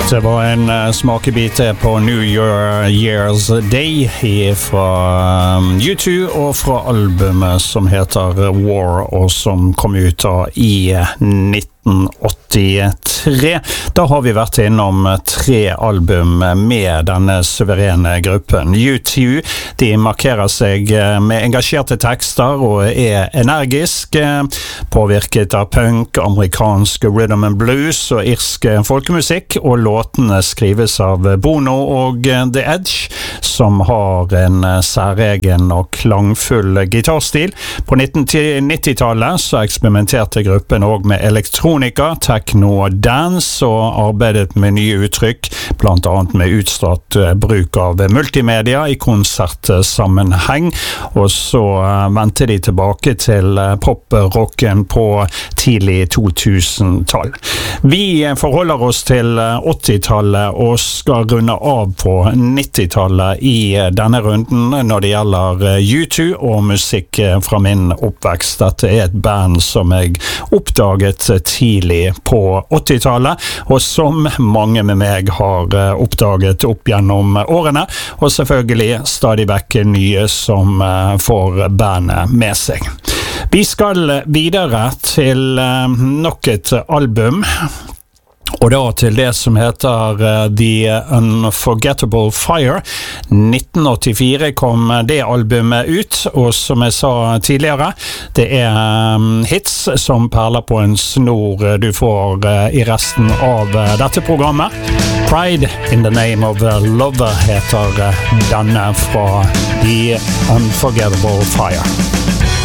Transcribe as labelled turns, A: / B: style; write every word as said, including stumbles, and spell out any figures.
A: Det var en uh, smakebit på New Year's Day fra um, U two og fra albumet som heter War og som kom ut da i nitten åttitre. Da har vi vært innom tre album med denne suverene gruppen. U two, de markerer seg med engasjerte tekster og er energisk, påvirket av punk, amerikansk rhythm and blues og irsk folkemusikk, og låtene skrives av Bono og The Edge, som har en særegen og klangfull gitarstil. På nitten nitti-tallet så eksperimenterte gruppen også med elektronika, techno og dance, og arbeidet med nye uttrykk, blant annet med utstrakt bruk av multimedia i konsertsammenheng, og så vendte de tilbake til pop-rocken på tidlig to tusen-tall. Vi forholder oss til åttitallet og skal runde av på nittitallet i denne runden når det gjelder U two og musikk fra min oppvekst. Dette er et band som jeg oppdaget tidlig på åttitallet, og som mange med meg har oppdaget opp gjennom årene, og selvfølgelig stadig vekk nye som får bandet med seg. Vi skal videre til nok et album, og da til det som heter uh, The Unforgettable Fire. nitten åttifire kom det albumet ut, og som jeg sa tidligere, det er um, hits som perler på en snor du får uh, i resten av uh, dette programmet. Pride in the Name of Love heter uh, denne fra The Unforgettable Fire.